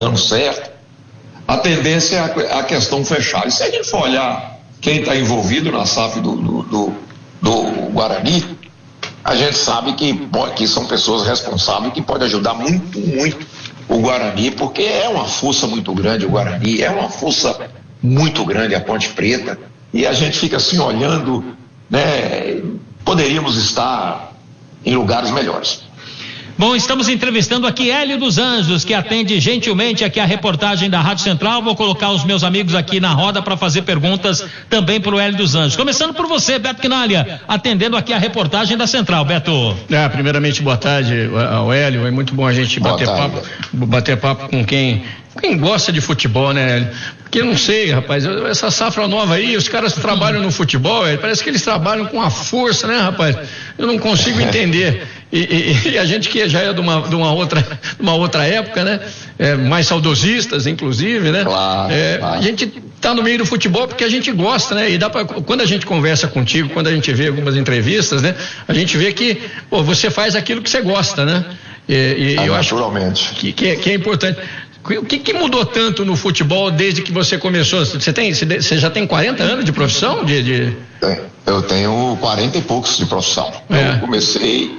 dando certo, a tendência é a questão fechar. E se a gente for olhar quem está envolvido na SAF do Guarani, a gente sabe que são pessoas responsáveis que podem ajudar muito, muito o Guarani, porque é uma força muito grande o Guarani, é uma força muito grande a Ponte Preta, e a gente fica assim olhando, né? Poderíamos estar em lugares melhores. Bom, estamos entrevistando aqui Hélio dos Anjos, que atende gentilmente aqui a reportagem da Rádio Central. Vou colocar os meus amigos aqui na roda para fazer perguntas também para o Hélio dos Anjos. Começando por você, Beto Quinalha, atendendo aqui a reportagem da Central. Beto. Primeiramente, boa tarde ao Hélio. É muito bom a gente bater papo com quem gosta de futebol, né, Hélio? Porque eu não sei, rapaz, essa safra nova aí, os caras trabalham no futebol, parece que eles trabalham com a força, né, rapaz? Eu não consigo entender. E a gente que já é de uma outra época, né? Mais saudosistas, inclusive, né? Claro. A gente tá no meio do futebol porque a gente gosta, né? E quando a gente conversa contigo, quando a gente vê algumas entrevistas, né? A gente vê que, você faz aquilo que você gosta, né? Eu acho que é importante. O que mudou tanto no futebol desde que você começou? Você já tem 40 anos de profissão? Eu tenho 40 e poucos de profissão. Eu comecei,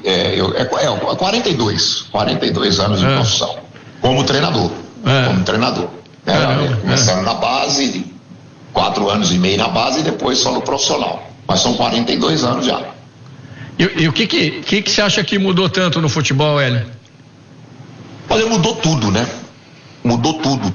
42 anos de profissão, como treinador. Começando na base, 4 anos e meio na base e depois só no profissional. Mas são 42 anos já. E o que você acha que mudou tanto no futebol, Hélio? Olha, mudou tudo, né? Mudou tudo.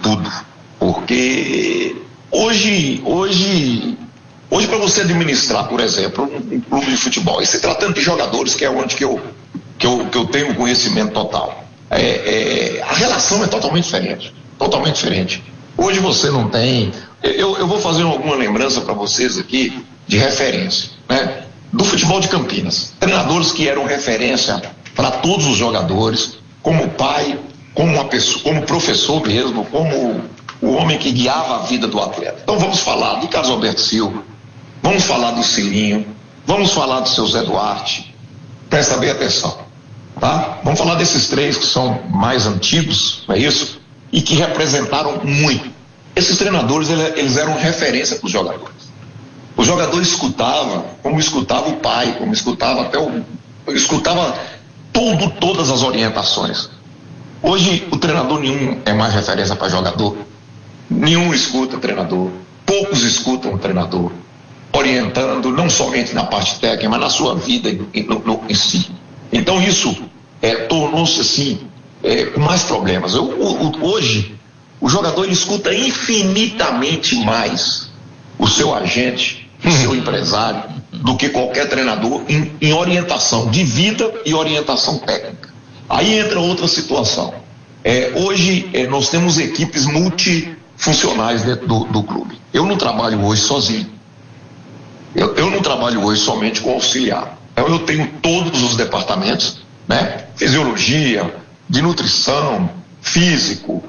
Porque hoje para você administrar, por exemplo, um clube de futebol, e se tratando de jogadores, que é onde que eu tenho conhecimento total, a relação é totalmente diferente. Hoje você não tem. Eu vou fazer alguma lembrança para vocês aqui de referência, né? Do futebol de Campinas. Treinadores que eram referência para todos os jogadores, como pai, como uma pessoa, como professor mesmo, como o homem que guiava a vida do atleta. Então vamos falar de Carlos Alberto Silva, vamos falar do Cilinho, vamos falar do seu Zé Duarte. Presta bem atenção, tá? Vamos falar desses três que são mais antigos, não é isso? E que representaram muito. Esses treinadores, eles eram referência para os jogadores. O jogador escutava, como escutava o pai, como escutava escutava todas as orientações. Hoje o treinador nenhum é mais referência para jogador, nenhum escuta treinador, poucos escutam o treinador, orientando não somente na parte técnica, mas na sua vida em si. Então isso tornou-se assim, com mais problemas. Hoje o jogador ele escuta infinitamente mais o seu agente, o seu empresário, do que qualquer treinador em orientação de vida e orientação técnica. Aí entra outra situação. Hoje nós temos equipes multifuncionais dentro do clube. Eu não trabalho hoje sozinho. Eu não trabalho hoje somente com auxiliar. Eu tenho todos os departamentos, né? Fisiologia, de nutrição, físico,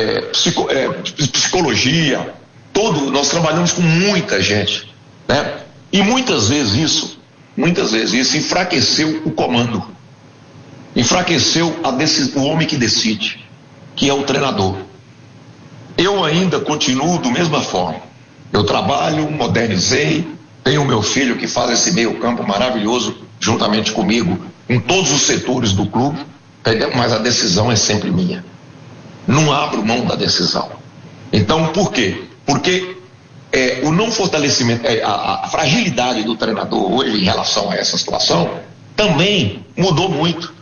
psicologia, nós trabalhamos com muita gente, né? E muitas vezes isso enfraqueceu o comando. Enfraqueceu o homem que decide, que é o treinador. Eu ainda continuo da mesma forma. Eu trabalho, modernizei, tenho o meu filho que faz esse meio campo maravilhoso juntamente comigo, em todos os setores do clube, mas a decisão é sempre minha. Não abro mão da decisão. Então, por quê? Porque o não fortalecimento, a fragilidade do treinador hoje em relação a essa situação também mudou muito.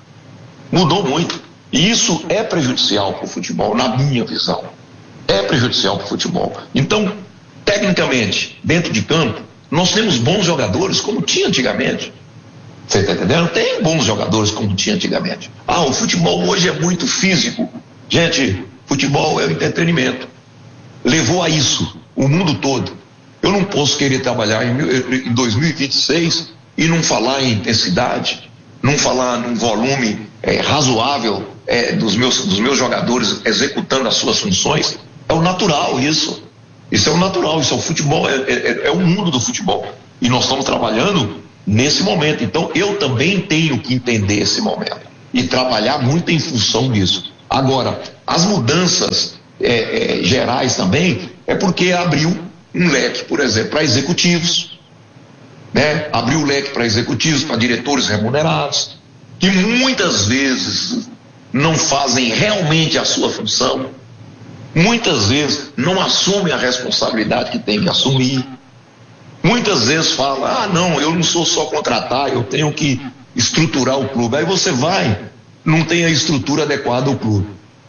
E isso é prejudicial para o futebol, na minha visão. É prejudicial para o futebol. Então, tecnicamente, dentro de campo, nós temos bons jogadores como tinha antigamente. Você está entendendo? Tem bons jogadores como tinha antigamente. O futebol hoje é muito físico. Gente, futebol é o entretenimento. Levou a isso o mundo todo. Eu não posso querer trabalhar em 2026 e não falar em intensidade, não falar num volume razoável dos meus jogadores executando as suas funções. É o natural isso. Isso é o natural, isso é o futebol, é o mundo do futebol. E nós estamos trabalhando nesse momento. Então eu também tenho que entender esse momento e trabalhar muito em função disso. Agora, as mudanças gerais também é porque abriu um leque, por exemplo, para executivos, né? Abriu o leque para executivos, para diretores remunerados, que muitas vezes não fazem realmente a sua função, muitas vezes não assumem a responsabilidade que tem que assumir, muitas vezes falam, não, eu não sou só contratar, eu tenho que estruturar o clube. Aí você não tem a estrutura adequada ao clube.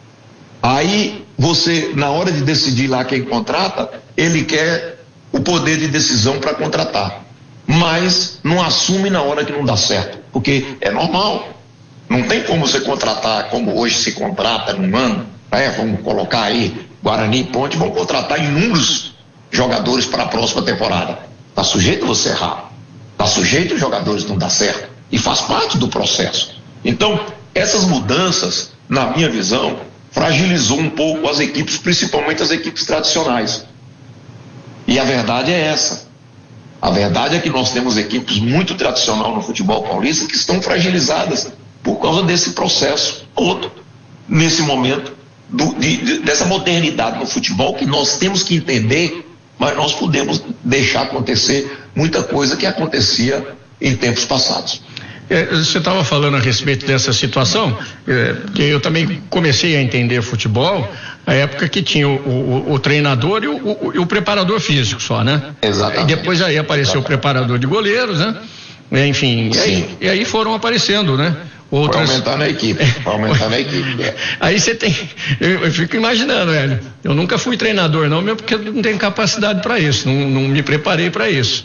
Aí você, na hora de decidir lá quem contrata, ele quer o poder de decisão para contratar, mas não assume na hora que não dá certo, porque é normal. Não tem como você contratar como hoje se contrata num ano, né? Vamos colocar aí Guarani e Ponte, vão contratar inúmeros jogadores para a próxima temporada. Está sujeito a você errar, está sujeito os jogadores não dar certo, e faz parte do processo. Então, essas mudanças, na minha visão, fragilizou um pouco as equipes, principalmente as equipes tradicionais. E a verdade é essa. A verdade é que nós temos equipes muito tradicionais no futebol paulista que estão fragilizadas por causa desse processo todo, nesse momento dessa modernidade no futebol, que nós temos que entender, mas nós podemos deixar acontecer muita coisa que acontecia em tempos passados. Você estava falando a respeito dessa situação, que eu também comecei a entender futebol na época que tinha o treinador e o preparador físico só, né? Exatamente. E depois aí apareceu o preparador de goleiros, né? Enfim, e aí foram aparecendo, né? Outras... Vai aumentando a equipe, Aí você tem, eu fico imaginando, Hélio, eu nunca fui treinador não, mesmo porque eu não tenho capacidade para isso, não me preparei para isso.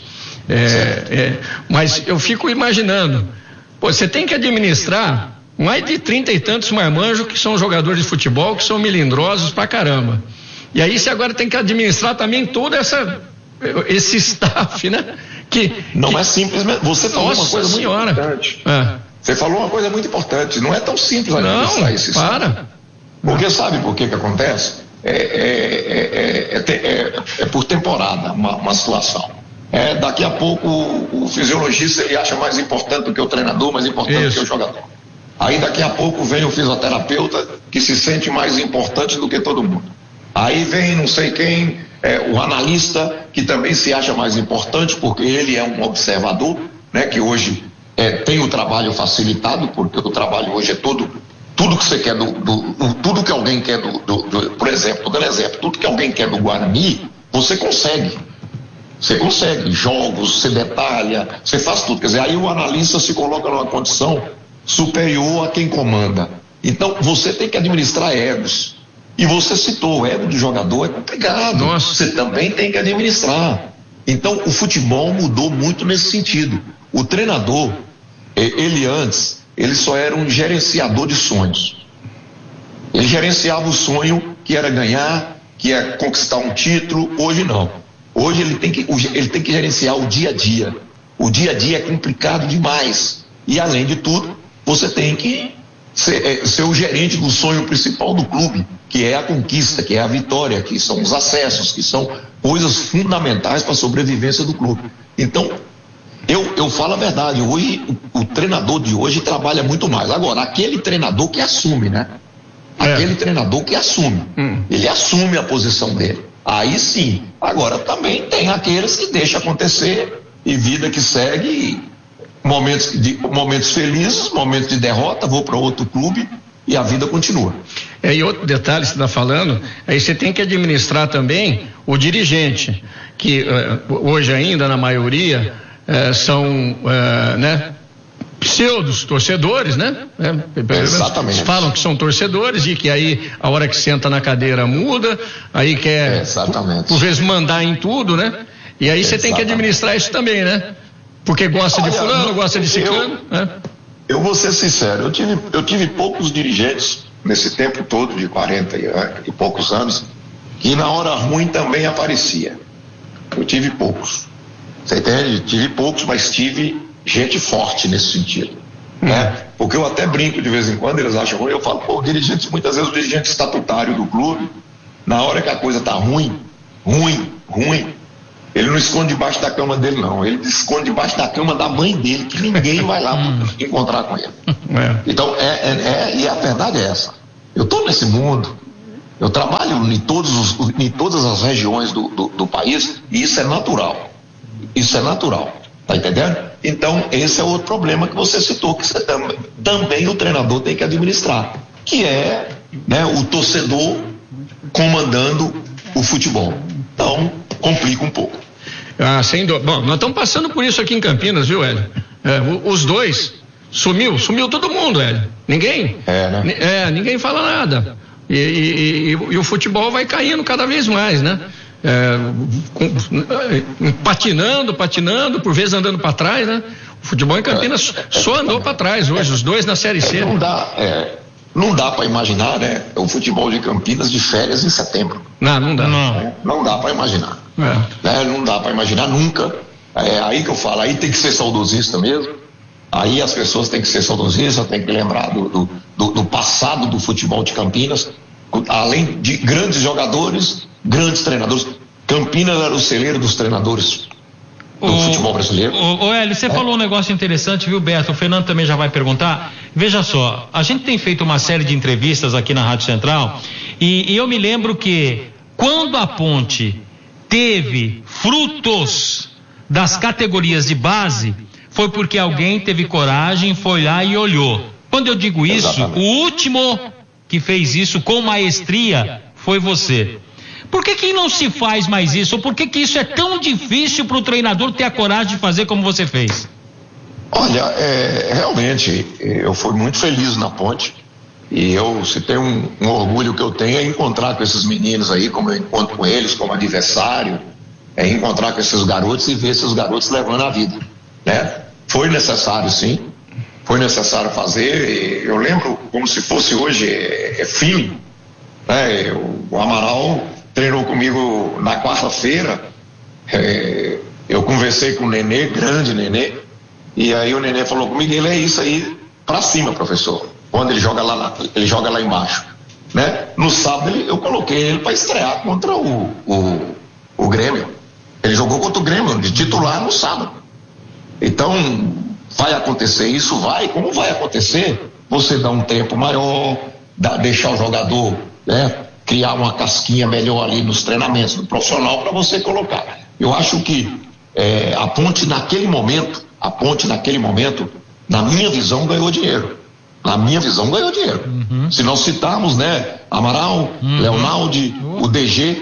Mas eu fico imaginando, você tem que administrar mais de 30 e tantos marmanjos que são jogadores de futebol, que são melindrosos pra caramba. E aí você agora tem que administrar também todo esse staff, né? Não é simples mesmo. Você falou uma coisa muito importante. Você falou uma coisa muito importante. Não é tão simples administrar esse staff. Porque sabe por que acontece? É por temporada uma situação. Daqui a pouco o fisiologista ele acha mais importante do que o treinador, mais importante do que o jogador. Aí daqui a pouco vem o fisioterapeuta que se sente mais importante do que todo mundo. Aí vem não sei quem, o analista que também se acha mais importante porque ele é um observador, né, que hoje tem o trabalho facilitado, porque o trabalho hoje é tudo que você quer tudo que alguém quer por exemplo, dando exemplo, tudo que alguém quer do Guarani, você consegue. Você consegue jogos, você detalha, você faz tudo. Quer dizer, aí o analista se coloca numa condição superior a quem comanda. Então, você tem que administrar egos. E você citou, o ego do jogador é complicado. Nossa. Você também tem que administrar. Então, o futebol mudou muito nesse sentido. O treinador, ele só era um gerenciador de sonhos. Ele gerenciava o sonho que era ganhar, que é conquistar um título. Hoje não. Hoje ele tem que gerenciar o dia a dia. O dia a dia é complicado demais. E além de tudo, você tem que ser o gerente do sonho principal do clube, que é a conquista, que é a vitória, que são os acessos, que são coisas fundamentais para a sobrevivência do clube. Então, eu falo a verdade, hoje o treinador de hoje trabalha muito mais. Agora, aquele treinador que assume, né? Aquele treinador que assume. Ele assume a posição dele. Aí sim. Agora também tem aqueles que deixam acontecer e vida que segue, momentos felizes, momentos de derrota, vou para outro clube e a vida continua. E outro detalhe que você está falando, aí você tem que administrar também o dirigente, que hoje ainda na maioria são pseudos torcedores, né? Exatamente. Falam que são torcedores e que aí a hora que senta na cadeira muda, aí quer por vezes mandar em tudo, né? E aí você tem que administrar isso também, né? Porque gosta de fulano, gosta de ciclano, né? Eu vou ser sincero, eu tive poucos dirigentes nesse tempo todo de 40 e poucos anos que na hora ruim também aparecia. Eu tive poucos. Você entende? Tive poucos, mas tive gente forte nesse sentido, né? Porque eu até brinco de vez em quando, eles acham ruim, eu falo, muitas vezes o dirigente estatutário do clube, na hora que a coisa tá ruim, ele não esconde debaixo da cama dele não, ele esconde debaixo da cama da mãe dele, que ninguém vai lá encontrar com ele. Então, e a verdade é essa. Eu estou nesse mundo, eu trabalho em todas as regiões do país, e isso é natural. Isso é natural, tá entendendo? Então, esse é outro problema que você citou, que você também o treinador tem que administrar, que é, né, o torcedor comandando o futebol. Então, complica um pouco. Sem dúvida. Bom, nós estamos passando por isso aqui em Campinas, viu, Hélio? Os dois, sumiu todo mundo, Hélio. Ninguém? Né? Ninguém fala nada. E o futebol vai caindo cada vez mais, né? Patinando, por vezes andando para trás, né? O futebol em Campinas só andou para trás hoje, os dois na Série C. Não dá para imaginar, né? O futebol de Campinas de férias em setembro. Não dá. Não dá para imaginar. Né? Não dá para imaginar nunca. Aí que eu falo, aí tem que ser saudosista mesmo. Aí as pessoas têm que ser saudosistas, têm que lembrar do passado do futebol de Campinas, além de grandes jogadores, grandes treinadores. Campinas era o celeiro dos treinadores do futebol brasileiro. Hélio, você falou um negócio interessante, viu, Beto? O Fernando também já vai perguntar. Veja só, a gente tem feito uma série de entrevistas aqui na Rádio Central e eu me lembro que quando a Ponte teve frutos das categorias de base, foi porque alguém teve coragem, foi lá e olhou. Quando eu digo isso, exatamente, o último que fez isso com maestria foi você. Por que não se faz mais isso? Ou por que isso é tão difícil para o treinador ter a coragem de fazer como você fez? Olha, realmente, eu fui muito feliz na Ponte. E se tem um orgulho que eu tenho é encontrar com esses meninos aí, como eu encontro com eles, como adversário, encontrar com esses garotos e ver esses garotos levando a vida, né? Foi necessário, sim. Foi necessário fazer. Eu lembro como se fosse hoje, filho, né? O Amaral treinou comigo na quarta-feira. Eu conversei com o Nenê, grande Nenê, e aí o Nenê falou comigo, ele é isso aí pra cima, professor, quando ele joga lá embaixo, né? No sábado eu coloquei ele para estrear contra o Grêmio. Ele jogou contra o Grêmio de titular no sábado. Então vai acontecer isso? Vai. Como vai acontecer? Você dá um tempo maior, deixar o jogador, né, criar uma casquinha melhor ali nos treinamentos do profissional para você colocar. Eu acho que a Ponte naquele momento, na minha visão, ganhou dinheiro. Uhum. Se nós citarmos, né, Amaral, Leonaldi, o DG,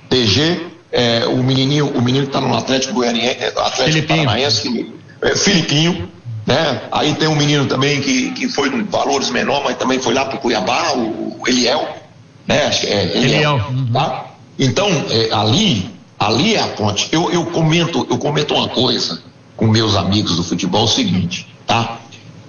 o menino que está no Atlético Goianiense, Atlético Paranaense, Filipinho, né? Aí tem um menino também que foi em valores menor, mas também foi lá pro Cuiabá, o Eliel, né? Acho que é Eliel, tá? Então, ali é a Ponte. Eu comento uma coisa com meus amigos do futebol, é o seguinte, tá?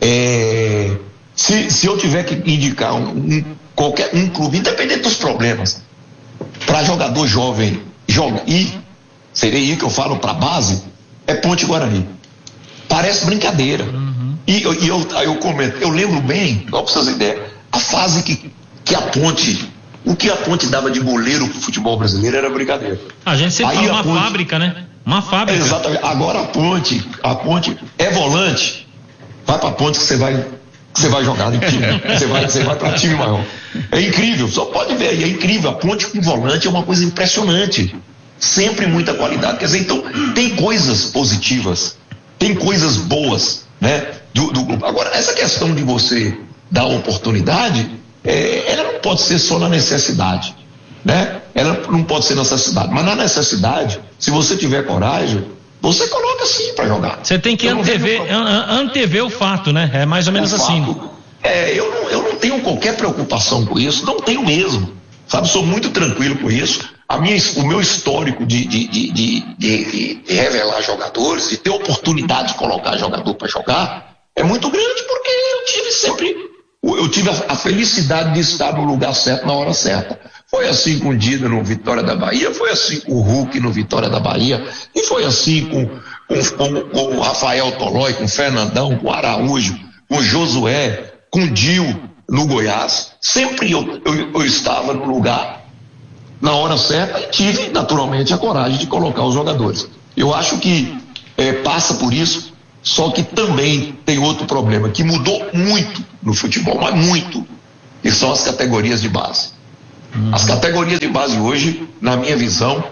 Se eu tiver que indicar qualquer clube, independente dos problemas, para jogador jovem seria aí que eu falo para base, é Ponte Guarani. Parece brincadeira. E eu comento, eu lembro bem, só para vocês ideia, a fase que a Ponte, o que a Ponte dava de goleiro pro futebol brasileiro era brincadeira. A gente sempre fala uma fábrica, né? Uma fábrica. Exatamente. Agora a Ponte é volante, vai pra Ponte que você vai jogar em time, você vai para time maior. É incrível, só pode ver, é incrível. A Ponte com volante é uma coisa impressionante, sempre muita qualidade. Quer dizer, então tem coisas positivas, tem coisas boas, né, do grupo. Agora, essa questão de você dar oportunidade, ela não pode ser só na necessidade, né? Ela não pode ser na necessidade, mas na necessidade, se você tiver coragem, você coloca sim para jogar. Você tem que antever o fato, né? É mais ou menos assim. Eu não tenho qualquer preocupação com isso, não tenho mesmo, sabe? Sou muito tranquilo com isso. O meu histórico de revelar jogadores, de ter oportunidade de colocar jogador para jogar, é muito grande, porque eu tive a felicidade de estar no lugar certo na hora certa. Foi assim com o Dida no Vitória da Bahia, foi assim com o Hulk no Vitória da Bahia, e foi assim com o Rafael Tolói, com o Fernandão, com o Araújo, com o Josué, com o Dil no Goiás. Sempre eu estava no lugar na hora certa e tive naturalmente a coragem de colocar os jogadores. Eu acho que passa por isso, só que também tem outro problema que mudou muito no futebol, mas muito. que são as categorias de base. As categorias de base hoje, na minha visão,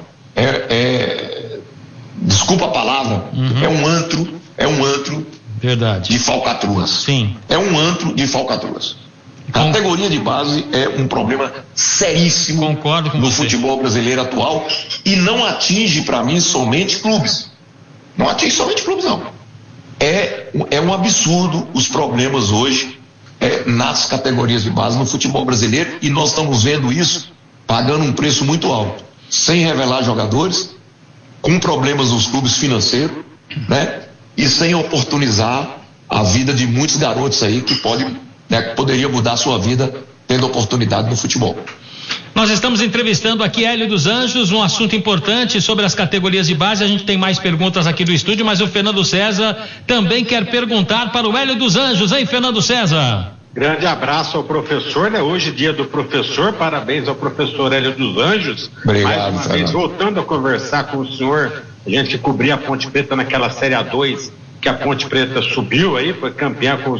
desculpa a palavra, é um antro Verdade. de falcatruas. Sim. É um antro de falcatruas. Categoria de base é um problema seríssimo Concordo com no você. futebol brasileiro atual e não atinge, para mim, somente clubes. Não atinge somente clubes, não. É um absurdo os problemas hoje nas categorias de base no futebol brasileiro, e nós estamos vendo isso pagando um preço muito alto, sem revelar jogadores, com problemas nos clubes financeiros, né? E sem oportunizar a vida de muitos garotos aí que poderia mudar a sua vida tendo oportunidade no futebol. Nós estamos entrevistando aqui Hélio dos Anjos, um assunto importante sobre as categorias de base. A gente tem mais perguntas aqui do estúdio, mas o Fernando César também quer perguntar para o Hélio dos Anjos, hein, Fernando César? Grande abraço ao professor, né? Hoje, dia do professor, parabéns ao professor Hélio dos Anjos. Obrigado, mais uma vez, voltando a conversar com o senhor, a gente que cobria a Ponte Preta naquela Série A2, que a Ponte Preta subiu aí, foi campeã com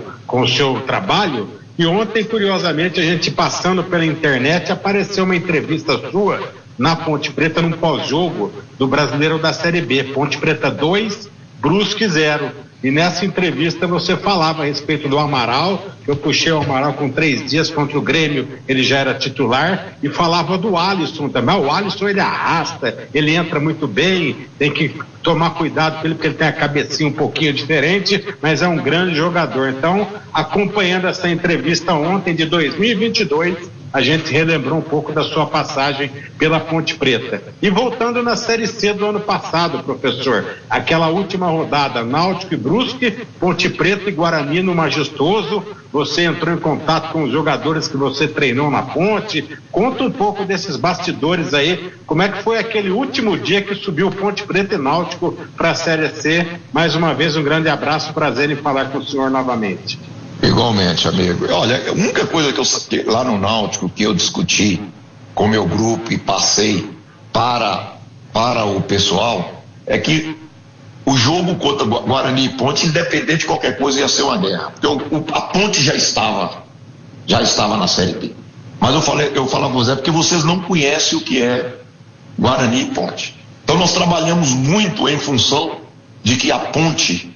o seu trabalho, e ontem, curiosamente, a gente passando pela internet, apareceu uma entrevista sua na Ponte Preta, num pós-jogo do Brasileiro da Série B, Ponte Preta 2, Brusque 0. E nessa entrevista você falava a respeito do Amaral, eu puxei o Amaral com 3 dias contra o Grêmio, ele já era titular, e falava do Alisson também. O Alisson, ele arrasta, ele entra muito bem, tem que tomar cuidado com ele, porque ele tem a cabecinha um pouquinho diferente, mas é um grande jogador. Então, acompanhando essa entrevista ontem de 2022, a gente relembrou um pouco da sua passagem pela Ponte Preta. E voltando na Série C do ano passado, professor, aquela última rodada, Náutico e Brusque, Ponte Preta e Guarani no Majestoso, você entrou em contato com os jogadores que você treinou na Ponte. Conta um pouco desses bastidores aí, como é que foi aquele último dia que subiu Ponte Preta e Náutico para a Série C. Mais uma vez, um grande abraço, prazer em falar com o senhor novamente. Igualmente, amigo. Olha, a única coisa que eu saquei lá no Náutico, que eu discuti com o meu grupo e passei para o pessoal, é que o jogo contra Guarani e Ponte, independente de qualquer coisa, ia ser uma guerra. Porque a Ponte já estava na Série B. Mas eu falava com o Zé, porque vocês não conhecem o que é Guarani e Ponte. Então nós trabalhamos muito em função de que a Ponte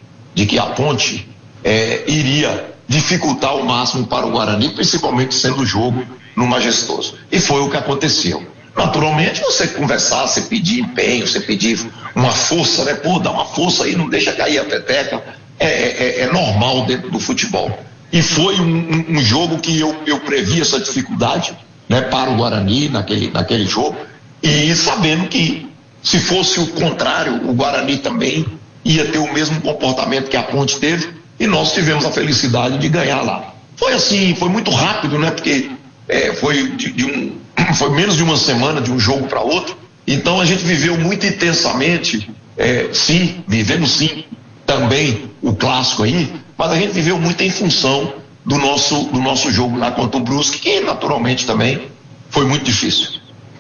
iria dificultar ao máximo para o Guarani, principalmente sendo o jogo no Majestoso. E foi o que aconteceu. Naturalmente, você conversar, você pedir empenho, você pedir uma força, né? Pô, dá uma força aí, não deixa cair a peteca. É normal dentro do futebol. E foi um jogo que eu previ essa dificuldade, né, para o Guarani naquele jogo, e sabendo que se fosse o contrário, o Guarani também ia ter o mesmo comportamento que a Ponte teve, e nós tivemos a felicidade de ganhar lá. Foi assim, foi muito rápido, né? Porque foi menos de uma semana de um jogo para outro. Então a gente viveu muito intensamente, vivemos sim também o clássico aí, mas a gente viveu muito em função do nosso jogo lá contra o Brusque, que naturalmente também foi muito difícil.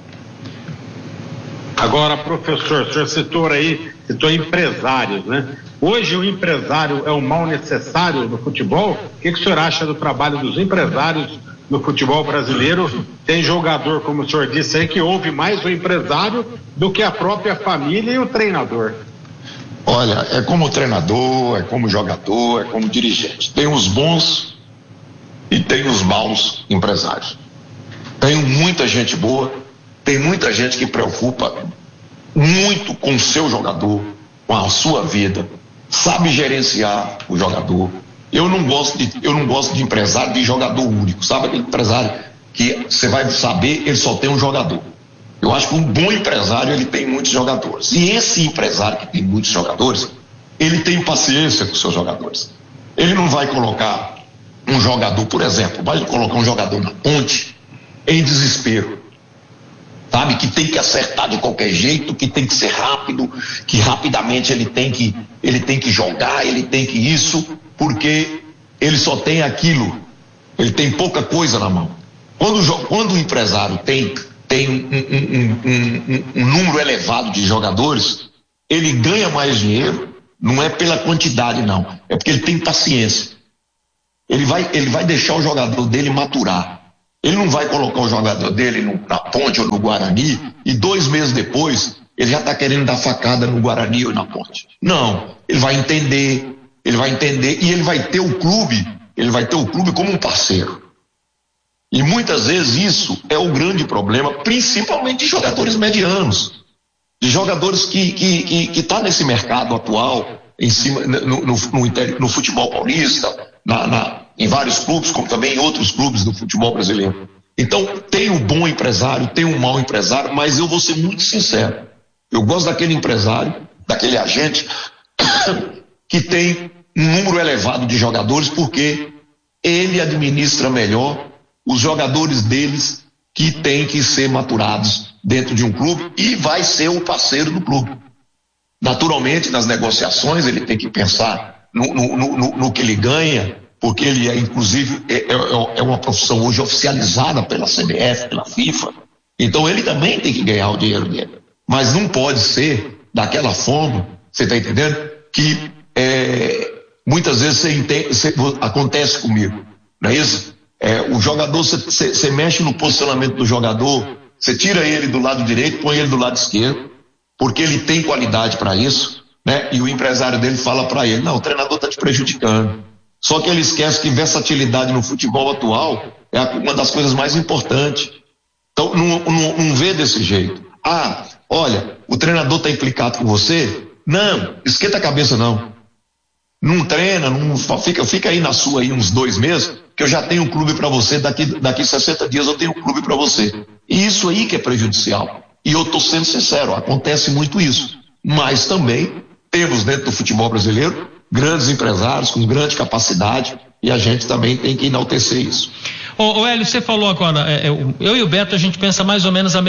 Agora, professor, o senhor citou empresários, né? Hoje o empresário é o mal necessário no futebol? O que o senhor acha do trabalho dos empresários no futebol brasileiro? Tem jogador, como o senhor disse aí, que ouve mais o empresário do que a própria família e o treinador. Olha, é como treinador, é como jogador, é como dirigente. Tem os bons e tem os maus empresários. Tem muita gente boa, tem muita gente que preocupa muito com o seu jogador, com a sua vida, sabe gerenciar o jogador. Eu não gosto de empresário de jogador único, sabe aquele empresário que você vai saber, ele só tem um jogador. Eu acho que um bom empresário, ele tem muitos jogadores. E esse empresário que tem muitos jogadores, ele tem paciência com os seus jogadores. Ele não vai colocar um jogador, por exemplo, vai colocar um jogador na Ponte em desespero. Sabe, que tem que acertar de qualquer jeito, que tem que ser rápido, que rapidamente ele tem que jogar, ele tem que isso, porque ele só tem aquilo, ele tem pouca coisa na mão. Quando o empresário tem um número elevado de jogadores, ele ganha mais dinheiro, não é pela quantidade não, é porque ele tem paciência. ele vai deixar o jogador dele maturar. Ele não vai colocar o jogador dele na Ponte ou no Guarani e 2 meses depois ele já está querendo dar facada no Guarani ou na Ponte. Não, ele vai entender e ele vai ter o clube como um parceiro. E muitas vezes isso é o grande problema, principalmente de jogadores medianos, de jogadores que tá nesse mercado atual, em cima, no futebol paulista, em vários clubes, como também em outros clubes do futebol brasileiro. Então, tem o bom empresário, tem o mau empresário, mas eu vou ser muito sincero. Eu gosto daquele empresário, daquele agente que tem um número elevado de jogadores, porque ele administra melhor os jogadores deles que têm que ser maturados dentro de um clube e vai ser o parceiro do clube. Naturalmente, nas negociações, ele tem que pensar no que ele ganha, porque ele é, inclusive, é uma profissão hoje oficializada pela CBF, pela FIFA. Então, ele também tem que ganhar o dinheiro dele. Mas não pode ser daquela forma, você está entendendo? Que muitas vezes acontece comigo, não é isso? O jogador, você mexe no posicionamento do jogador, você tira ele do lado direito, põe ele do lado esquerdo, porque ele tem qualidade para isso, né? E o empresário dele fala para ele, não, o treinador está te prejudicando. Só que ele esquece que versatilidade no futebol atual é uma das coisas mais importantes. Então, não vê desse jeito. Ah, olha, o treinador está implicado com você? Não, esquenta a cabeça não. Não treina, fica aí na sua aí uns 2 meses, que eu já tenho um clube para você, daqui 60 dias eu tenho um clube para você. E isso aí que é prejudicial. E eu estou sendo sincero, acontece muito isso. Mas também temos dentro do futebol brasileiro grandes empresários com grande capacidade e a gente também tem que enaltecer isso. Ô Hélio, você falou agora, eu e o Beto a gente pensa mais ou menos na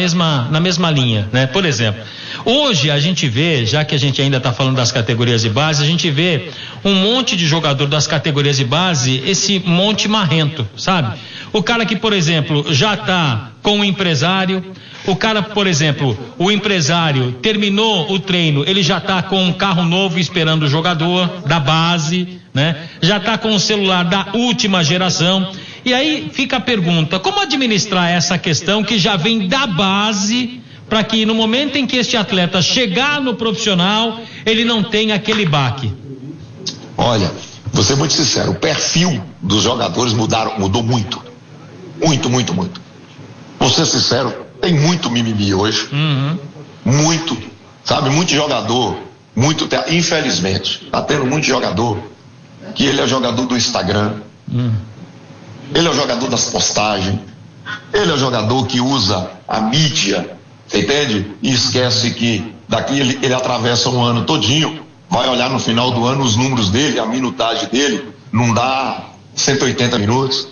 mesma linha, né? Por exemplo, hoje a gente vê, já que a gente ainda está falando das categorias de base, a gente vê um monte de jogador das categorias de base, esse monte marrento, sabe? O cara que, por exemplo, já está com um empresário, o cara, por exemplo, o empresário terminou o treino, ele já está com um carro novo esperando o jogador da base, né? Já está com o celular da última geração. E aí fica a pergunta, como administrar essa questão que já vem da base, para que no momento em que este atleta chegar no profissional, ele não tenha aquele baque? Olha, vou ser muito sincero, o perfil dos jogadores mudou muito. Muito. Vou ser sincero, tem muito mimimi hoje. Muito, sabe, muito jogador, infelizmente, tá tendo muito jogador que ele é jogador do Instagram. Ele é o jogador das postagens, ele é o jogador que usa a mídia, você entende? E esquece que daqui ele atravessa um ano todinho, vai olhar no final do ano os números dele, a minutagem dele, não dá 180 minutos.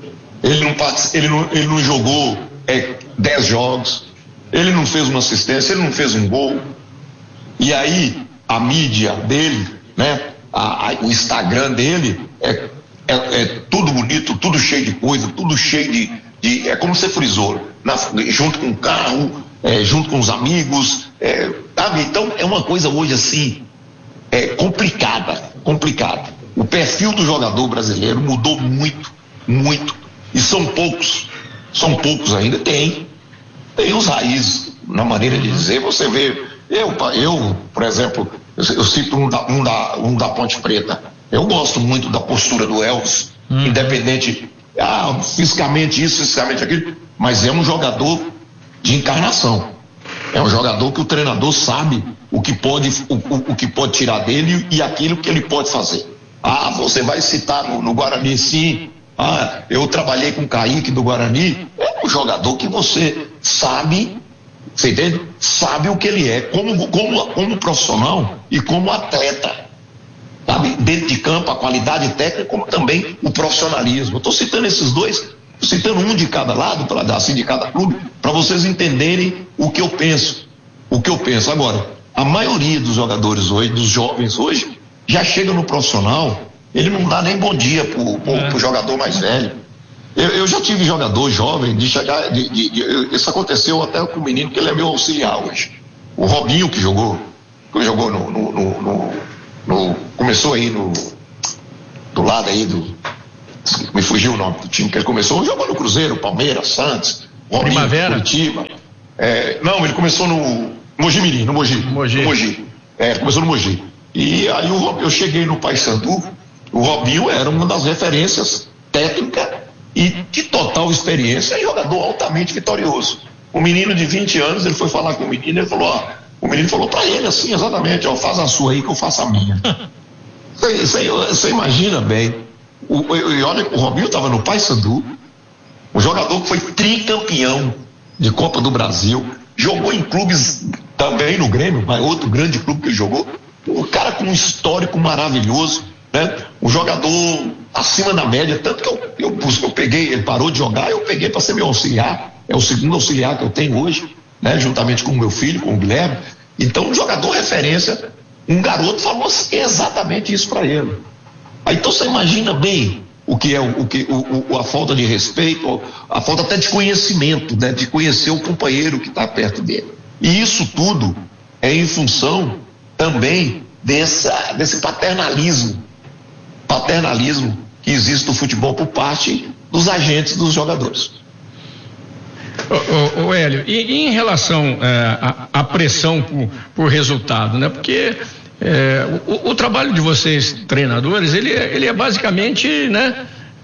Ele não jogou 10 jogos, ele não fez uma assistência, ele não fez um gol. E aí a mídia dele, né? O Instagram dele é tudo bonito, tudo cheio de coisa, tudo cheio de é como você frisou, junto com o carro, junto com os amigos, sabe? Então é uma coisa hoje assim, complicada. O perfil do jogador brasileiro mudou muito, e são poucos ainda, tem os raízes, na maneira de dizer, você vê, eu por exemplo, eu cito um da Ponte Preta. Eu gosto muito da postura do Elvis, independente, fisicamente isso, fisicamente aquilo, mas é um jogador de encarnação. É um jogador que o treinador sabe o que pode tirar dele e aquilo que ele pode fazer. Você vai citar no Guarani, sim. Eu trabalhei com o Kaique do Guarani. É um jogador que você sabe, você entende? Sabe o que ele é, como profissional e como atleta. Sabe? Dentro de campo, a qualidade técnica, como também o profissionalismo. Eu estou citando esses dois, citando um de cada lado, assim, de cada clube, para vocês entenderem o que eu penso. Agora, a maioria dos jogadores hoje, dos jovens hoje, já chega no profissional, ele não dá nem bom dia pro jogador mais velho. Eu já tive jogador jovem de chegar, isso aconteceu até com o menino, que ele é meu auxiliar hoje. O Robinho que jogou começou aí do lado aí me fugiu o nome do time que ele começou, jogou no Cruzeiro, Palmeiras, Santos, Robinho, Primavera? Curitiba. Não, ele começou no Mojimirim, no Mogi. Ele começou no Mogi. E aí eu cheguei no Paysandu, o Robinho era uma das referências técnicas e de total experiência, e jogador altamente vitorioso. O menino de 20 anos, ele foi falar com o menino, ele falou, o menino falou para ele assim, exatamente, faz a sua aí que eu faço a minha. Você imagina bem. E olha, o Robinho estava no Paysandu, um jogador que foi tricampeão de Copa do Brasil, jogou em clubes também no Grêmio, mas outro grande clube que ele jogou, um cara com um histórico maravilhoso, né? Um jogador acima da média, tanto que eu peguei, ele parou de jogar, eu peguei para ser meu auxiliar, é o segundo auxiliar que eu tenho hoje, né? Juntamente com o meu filho, com o Guilherme. Então, um jogador referência, um garoto falou assim, exatamente isso para ele. Aí, então você imagina bem o que é a falta de respeito, a falta até de conhecimento, né? De conhecer o companheiro que está perto dele. E isso tudo é em função também desse paternalismo que existe no futebol por parte dos agentes dos jogadores. Ô Hélio, e em relação à pressão por resultado, né? Porque o trabalho de vocês, treinadores, ele é basicamente, né,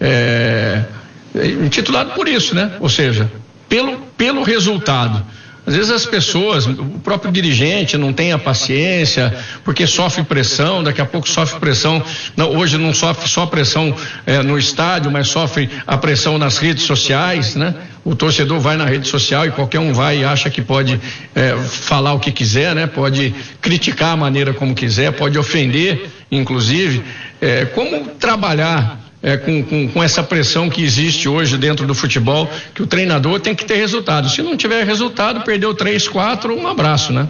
intitulado por isso, né? Ou seja, pelo resultado. Às vezes as pessoas, o próprio dirigente não tem a paciência, porque sofre pressão, daqui a pouco sofre pressão, hoje não sofre só pressão no estádio, mas sofre a pressão nas redes sociais, né? O torcedor vai na rede social e qualquer um vai e acha que pode falar o que quiser, né? Pode criticar a maneira como quiser, pode ofender, inclusive. Como trabalhar com essa pressão que existe hoje dentro do futebol, que o treinador tem que ter resultado. Se não tiver resultado, perdeu 3, 4, um abraço, né?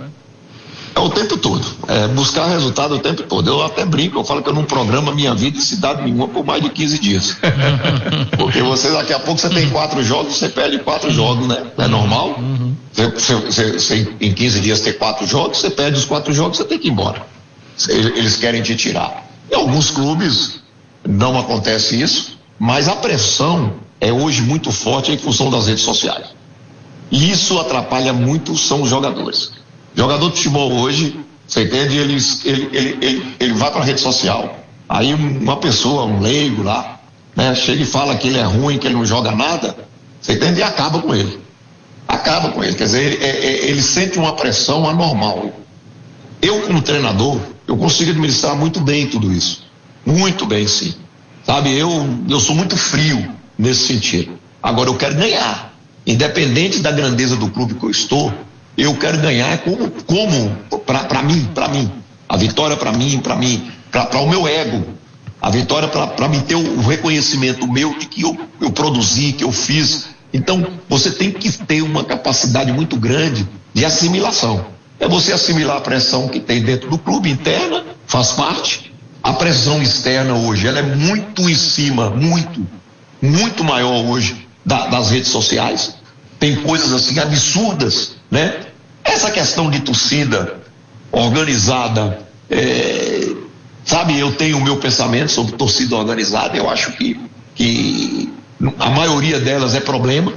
O tempo todo. Buscar resultado o tempo todo. Eu até brinco, eu falo que eu não programo minha vida em cidade nenhuma por mais de 15 dias. Porque daqui a pouco você tem 4 jogos, você perde 4 jogos, né? Não é normal? Uhum. Você em 15 dias ter 4 jogos, você perde os 4 jogos, você tem que ir embora. Eles querem te tirar. Em alguns clubes não acontece isso, mas a pressão é hoje muito forte em função das redes sociais. E isso atrapalha muito são os jogadores. Jogador de futebol hoje, você entende, ele vai para a rede social, aí uma pessoa, um leigo lá, né, chega e fala que ele é ruim, que ele não joga nada, você entende, e acaba com ele. Quer dizer, ele sente uma pressão anormal. Eu, como treinador, eu consigo administrar muito bem tudo isso. Muito bem, sim. Sabe, eu sou muito frio nesse sentido. Agora, eu quero ganhar. Independente da grandeza do clube que eu estou, eu quero ganhar para mim. A vitória para mim, para o meu ego. A vitória para mim ter o reconhecimento meu de que eu produzi, que eu fiz. Então, você tem que ter uma capacidade muito grande de assimilação. É você assimilar a pressão que tem dentro do clube, interna, faz parte. A pressão externa hoje, ela é muito em cima, muito maior hoje das redes sociais. Tem coisas assim absurdas, né? Essa questão de torcida organizada, sabe, eu tenho o meu pensamento sobre torcida organizada, eu acho que a maioria delas é problema,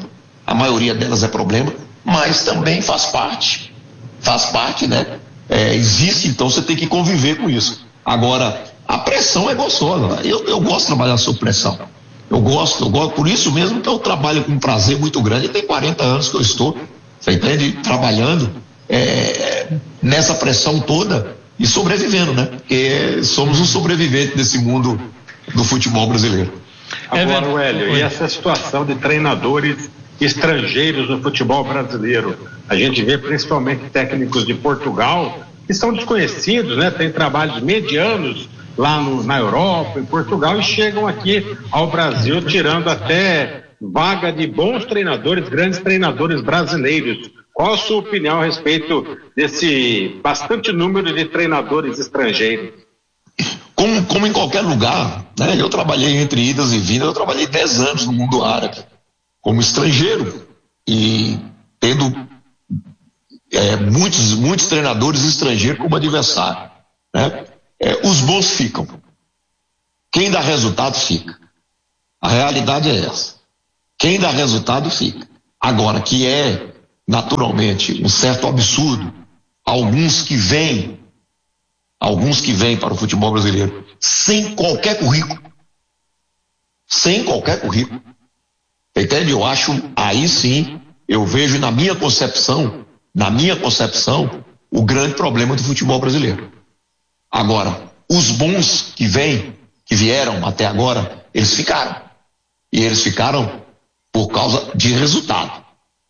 mas também faz parte, né? Existe, então você tem que conviver com isso. Agora, a pressão é gostosa. Eu gosto de trabalhar sob pressão. Eu gosto, por isso mesmo que eu trabalho com um prazer muito grande. Tem 40 anos que eu estou, você entende, trabalhando nessa pressão toda e sobrevivendo, né? Porque somos um sobrevivente desse mundo do futebol brasileiro. Agora, Hélio, e essa situação de treinadores estrangeiros no futebol brasileiro? A gente vê principalmente técnicos de Portugal que são desconhecidos, né? Tem trabalhos medianos lá na Europa, em Portugal, e chegam aqui ao Brasil tirando até vaga de bons treinadores, grandes treinadores brasileiros. Qual a sua opinião a respeito desse bastante número de treinadores estrangeiros? Como em qualquer lugar, né? Eu trabalhei entre idas e vindas, eu trabalhei 10 anos no mundo árabe, como estrangeiro, e tendo muitos treinadores estrangeiros como adversário, né? Os bons ficam. Quem dá resultado fica. A realidade é essa. Quem dá resultado fica. Agora, que é naturalmente um certo absurdo, alguns que vêm para o futebol brasileiro sem qualquer currículo, entende? Eu acho, aí sim, eu vejo na minha concepção, o grande problema do futebol brasileiro. Agora, os bons que vieram até agora, eles ficaram. E eles ficaram por causa de resultado.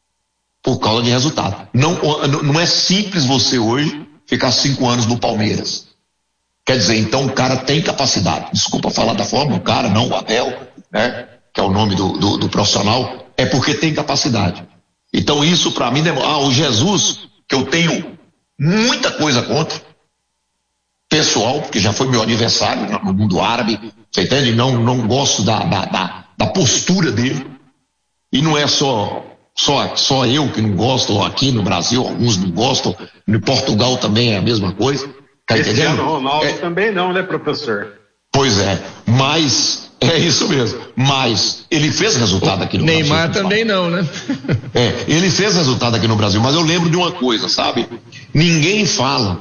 Não é simples você hoje ficar 5 anos no Palmeiras. Quer dizer, então o cara tem capacidade. Desculpa falar da forma, o cara, não o Abel, né? Que é o nome do profissional, é porque tem capacidade. Então isso para mim, o Jesus, que eu tenho muita coisa contra, pessoal, porque já foi meu adversário no mundo árabe, você entende? Não gosto da postura dele, e não é só eu que não gosto, ou aqui no Brasil alguns não gostam, no Portugal também é a mesma coisa, tá entendendo? Cristiano Ronaldo também não, né, professor? Pois é, mas é isso mesmo, mas ele fez resultado aqui no Brasil. Neymar também não, né? Ele fez resultado aqui no Brasil, mas eu lembro de uma coisa, sabe? Ninguém fala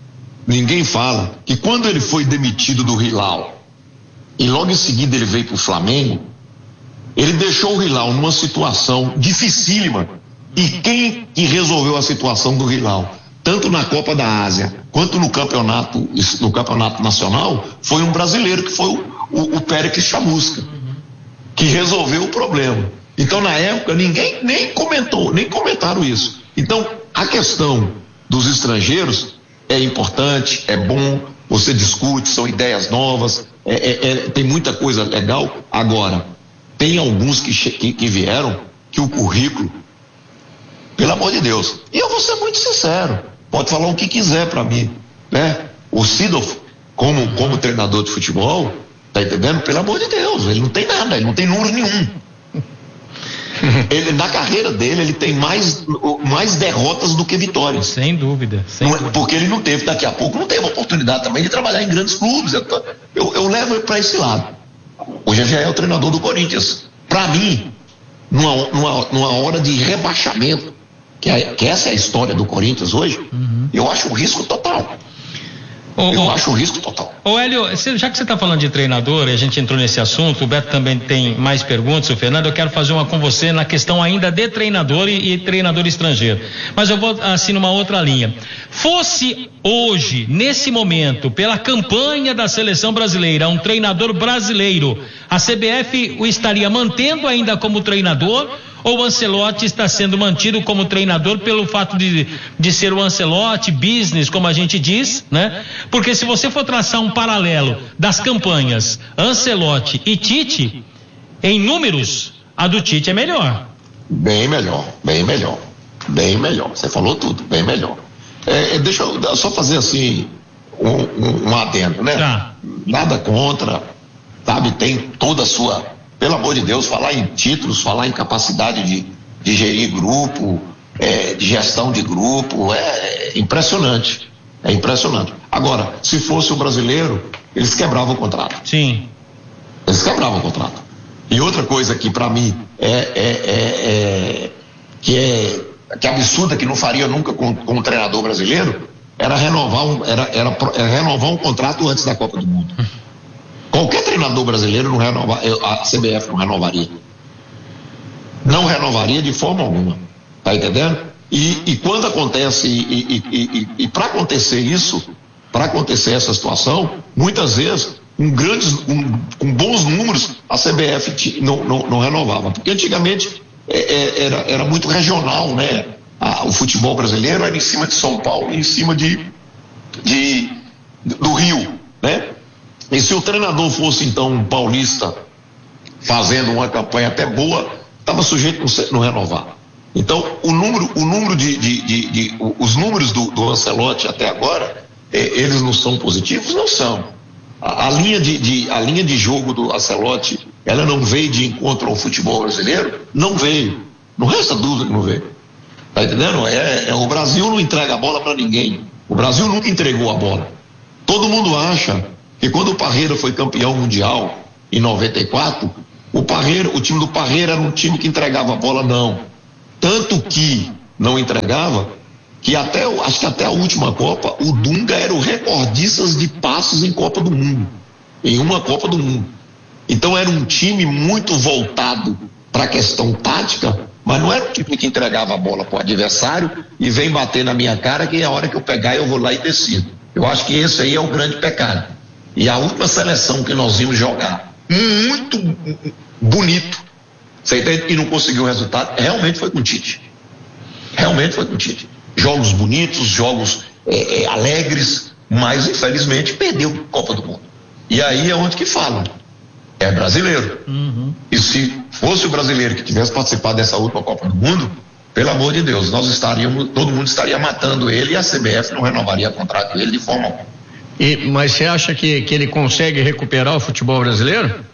que quando ele foi demitido do Hilal e logo em seguida ele veio para o Flamengo, ele deixou o Hilal numa situação dificílima. E quem que resolveu a situação do Hilal, tanto na Copa da Ásia quanto no campeonato nacional, foi um brasileiro, que foi o Péricles Chamusca, que resolveu o problema. Então na época ninguém nem comentaram isso. Então a questão dos estrangeiros é importante, é bom, você discute, são ideias novas, tem muita coisa legal. Agora, tem alguns que vieram que o currículo, pelo amor de Deus, e eu vou ser muito sincero, pode falar o que quiser para mim, né? O Seedorf, como treinador de futebol, tá entendendo? Pelo amor de Deus, ele não tem nada, ele não tem número nenhum. Ele, na carreira dele, ele tem mais derrotas do que vitórias. Sem dúvida. Porque ele não teve, daqui a pouco, não teve oportunidade também de trabalhar em grandes clubes. Eu levo ele para esse lado. Hoje já é o treinador do Corinthians. Para mim, numa hora de rebaixamento, que essa é a história do Corinthians hoje, eu acho um risco total. Ô Hélio, já que você está falando de treinador, e a gente entrou nesse assunto, o Beto também tem mais perguntas, o Fernando, eu quero fazer uma com você na questão ainda de treinador e treinador estrangeiro. Mas eu vou assim numa outra linha. Fosse hoje, nesse momento, pela campanha da seleção brasileira, um treinador brasileiro, a CBF o estaria mantendo ainda como treinador? Ou o Ancelotti está sendo mantido como treinador pelo fato de ser o Ancelotti business, como a gente diz, né? Porque se você for traçar um paralelo das campanhas Ancelotti e Tite, em números, a do Tite é melhor. Bem melhor. Você falou tudo, bem melhor. Deixa eu só fazer assim um adendo, né? Tá. Nada contra, sabe? Tem toda a sua... Pelo amor de Deus, falar em títulos, falar em capacidade de gerir grupo, de gestão de grupo, é impressionante. Agora, se fosse o brasileiro, eles quebravam o contrato. Sim. Eles quebravam o contrato. E outra coisa que para mim que é absurda, que não faria nunca com um treinador brasileiro, era renovar um contrato antes da Copa do Mundo. Qualquer treinador brasileiro não renova, a CBF não renovaria. Não renovaria de forma alguma. Tá entendendo? E quando acontece, e para acontecer isso, para acontecer essa situação, muitas vezes, com bons números, a CBF não renovava. Porque antigamente era muito regional, né? O futebol brasileiro era em cima de São Paulo e em cima do Rio, né? E se o treinador fosse então um paulista fazendo uma campanha até boa, estava sujeito a não renovar. Então os números do Ancelotti até agora, eles não são positivos? Não são. A linha de jogo do Ancelotti, ela não veio de encontro ao futebol brasileiro? Não veio. Não resta dúvida que não veio. Tá entendendo? O Brasil não entrega a bola para ninguém. O Brasil nunca entregou a bola. Todo mundo acha que quando o Parreira foi campeão mundial em 94, O time do Parreira era um time que entregava a bola, não. Tanto que não entregava, que acho que até a última Copa, o Dunga era o recordista de passos em Copa do Mundo. Em uma Copa do Mundo. Então era um time muito voltado para a questão tática, mas não era um time que entregava a bola para o adversário e vem bater na minha cara que a hora que eu pegar eu vou lá e decido. Eu acho que esse aí é o grande pecado. E a última seleção que nós vimos jogar muito bonito, você entende? E não conseguiu o resultado, realmente foi com o Tite. Realmente foi com o Tite. Jogos bonitos, jogos alegres, mas infelizmente perdeu a Copa do Mundo. E aí é onde que falam. É brasileiro. Uhum. E se fosse o brasileiro que tivesse participado dessa última Copa do Mundo, pelo amor de Deus, todo mundo estaria matando ele e a CBF não renovaria contrato dele de forma alguma. Mas você acha que ele consegue recuperar o futebol brasileiro?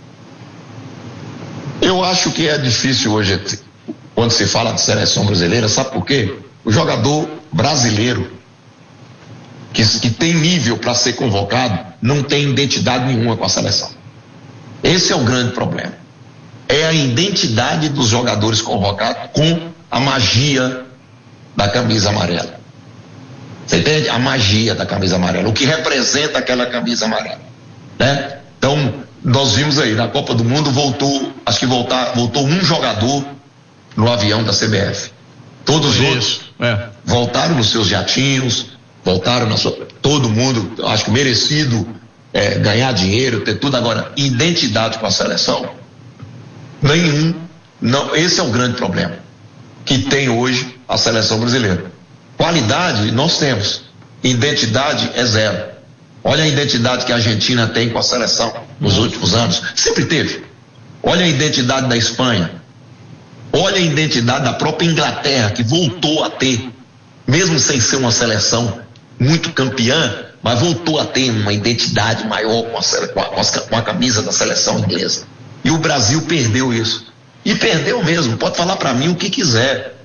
Eu acho que é difícil hoje, quando se fala de seleção brasileira, sabe por quê? O jogador brasileiro que tem nível para ser convocado não tem identidade nenhuma com a seleção. Esse é o grande problema. É a identidade dos jogadores convocados com a magia da camisa amarela. Você entende? A magia da camisa amarela, o que representa aquela camisa amarela, né? Então, nós vimos aí, na Copa do Mundo voltou um jogador no avião da CBF. Todos os outros voltaram nos seus jatinhos, voltaram todo mundo, acho que merecido ganhar dinheiro, ter tudo. Agora, identidade com a seleção, nenhum. Não, esse é o grande problema que tem hoje a seleção brasileira. Qualidade nós temos, identidade é zero. Olha a identidade que a Argentina tem com a seleção nos últimos anos, sempre teve. Olha a identidade da Espanha, olha a identidade da própria Inglaterra, que voltou a ter, mesmo sem ser uma seleção muito campeã, mas voltou a ter uma identidade maior com a camisa da seleção inglesa. E o Brasil perdeu isso. E perdeu mesmo, pode falar para mim o que quiser.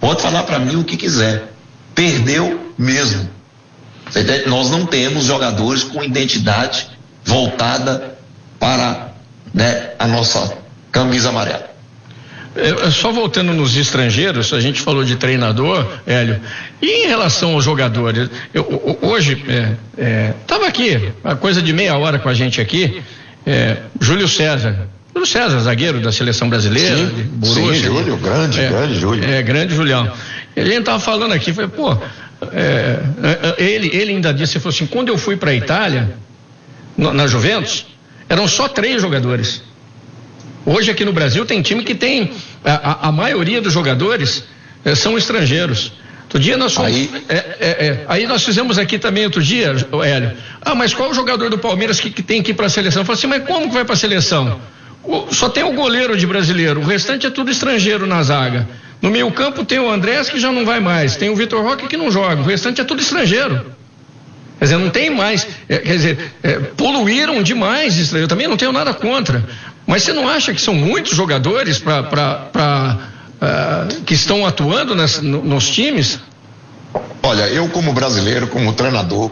Perdeu mesmo. Nós não temos jogadores com identidade voltada para, a nossa camisa amarela. Só voltando nos estrangeiros, a gente falou de treinador, Hélio, e em relação aos jogadores, hoje estava aqui, a coisa de meia hora com a gente aqui, Júlio César, zagueiro da seleção brasileira. Sim, Júlio, grande Júlio. Grande Julião. E a gente estava falando aqui, falei, ele ainda disse, ele falou assim, quando eu fui para a Itália, na Juventus, eram só 3 jogadores. Hoje aqui no Brasil tem time que tem, a maioria dos jogadores são estrangeiros. Outro dia nós fomos, aí nós fizemos aqui também outro dia, Hélio, mas qual o jogador do Palmeiras que tem que ir para a seleção? Eu falei assim, mas como que vai para a seleção? Só tem o goleiro de brasileiro, o restante é tudo estrangeiro na zaga. No meio campo tem o Andrés que já não vai mais, tem o Vitor Roque que não joga, o restante é tudo estrangeiro. Quer dizer, não tem mais, poluíram demais estrangeiro, eu também não tenho nada contra. Mas você não acha que são muitos jogadores que estão atuando nos times? Olha, eu como brasileiro, como treinador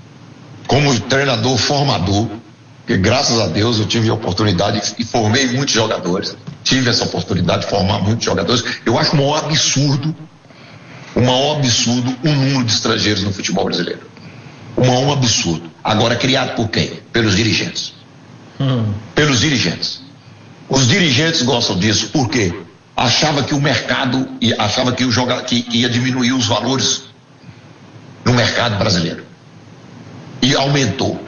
formador, que graças a Deus eu tive a oportunidade e formei muitos jogadores, tive essa oportunidade de formar muitos jogadores. Eu acho o maior absurdo o número de estrangeiros no futebol brasileiro. Um absurdo. Agora, criado por quem? Pelos dirigentes. Pelos dirigentes. Os dirigentes gostam disso, por quê? Achava que o mercado, achava que que ia diminuir os valores no mercado brasileiro. E aumentou.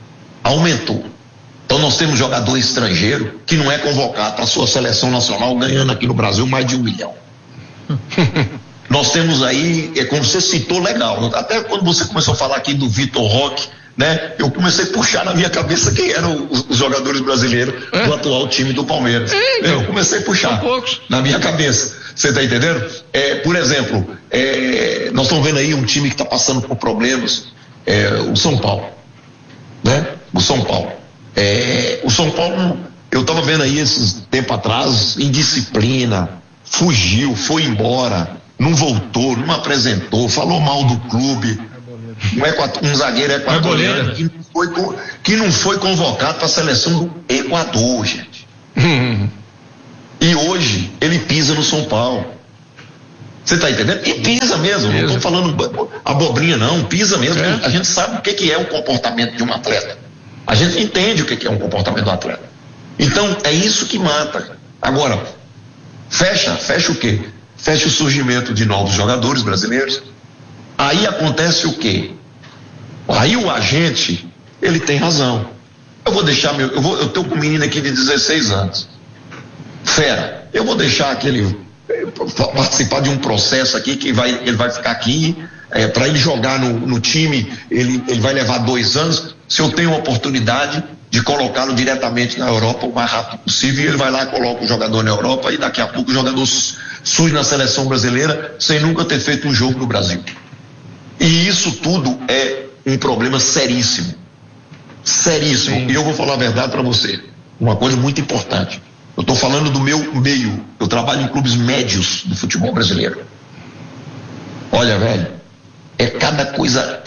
Então nós temos jogador estrangeiro que não é convocado para a sua seleção nacional, ganhando aqui no Brasil mais de 1 milhão. Nós temos aí, como você citou, legal. Até quando você começou a falar aqui do Vitor Roque, eu comecei a puxar na minha cabeça quem eram os jogadores brasileiros do atual time do Palmeiras. Eu comecei a puxar na minha cabeça. Você está entendendo? Por exemplo, nós estamos vendo aí um time que está passando por problemas, o São Paulo. O São Paulo. O São Paulo, eu estava vendo aí esses tempo atrás, indisciplina, fugiu, foi embora, não voltou, não apresentou, falou mal do clube. Um zagueiro equatoriano que não foi convocado para a seleção do Equador, gente. E hoje ele pisa no São Paulo. Você está entendendo? E pisa mesmo, não estou falando abobrinha não, pisa mesmo. A gente sabe o que é o comportamento de um atleta. A gente entende o que é um comportamento do atleta. Então é isso que mata. Agora, fecha o quê? Fecha o surgimento de novos jogadores brasileiros. Aí acontece o quê? Aí o agente, ele tem razão. Eu vou deixar eu estou com um menino aqui de 16 anos. Fera, eu vou deixar aquele participar de um processo aqui que ele vai ficar aqui, para ele jogar no time, ele vai levar 2 anos. Se eu tenho a oportunidade de colocá-lo diretamente na Europa o mais rápido possível, ele vai lá, coloca o jogador na Europa e daqui a pouco o jogador surge na seleção brasileira sem nunca ter feito um jogo no Brasil. E isso tudo é um problema seríssimo. Seríssimo. Sim. E eu vou falar a verdade para você, uma coisa muito importante. Eu estou falando do meu meio, eu trabalho em clubes médios do futebol brasileiro. Olha, velho, é cada coisa